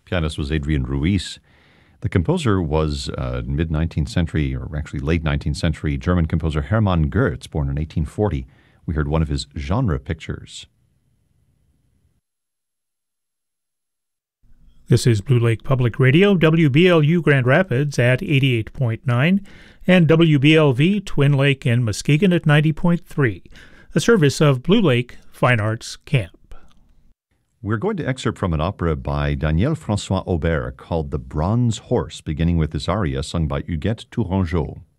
Pianist was Adrian Ruiz. The composer was mid-19th century, or actually late 19th century, German composer Hermann Goetz, born in 1840. We heard one of his genre pictures. This is Blue Lake Public Radio, WBLU Grand Rapids at 88.9, and WBLV Twin Lake and Muskegon at 90.3, a service of Blue Lake Fine Arts Camp. We're going to excerpt from an opera by Daniel-François Aubert called The Bronze Horse, beginning with this aria sung by Huguette Tourangeau.